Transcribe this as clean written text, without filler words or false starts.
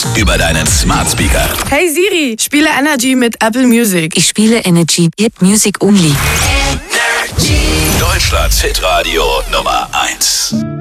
Hits über deinen Smart Speaker. Hey Siri, spiele Energy mit Apple Music. Ich spiele Energy, Hit Music Only. Deutschlands Hitradio Nummer 1.